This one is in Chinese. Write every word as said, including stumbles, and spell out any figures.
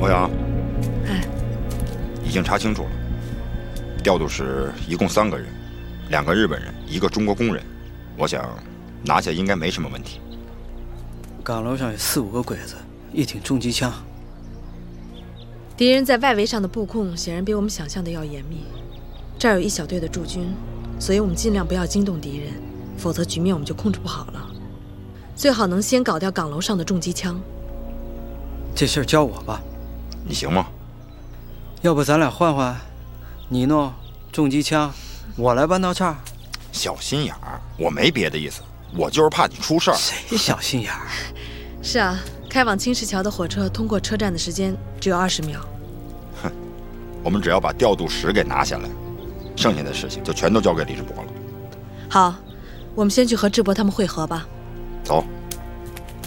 欧阳， 哎， 已经查清楚了，调度室一共三个人，两个日本人，一个中国工人，我想拿下应该没什么问题。 岗楼上有四五个鬼子，一挺重机枪。 敌人在外围上的布控显然比我们想象的要严密，这儿有一小队的驻军，所以我们尽量不要惊动敌人，否则局面我们就控制不好了。最好能先搞掉岗楼上的重机枪。 这事儿交我吧。 你行吗？ 要不咱俩换换，你弄重机枪，我来搬刀叉。 小心眼儿，我没别的意思，我就是怕你出事儿。 谁小心眼儿？ 是啊，开往青石桥的火车通过车站的时间只有二十秒。 哼，我们只要把调度室给拿下来，剩下的事情就全都交给李志博了。 好，我们先去和智博他们会合吧。 走。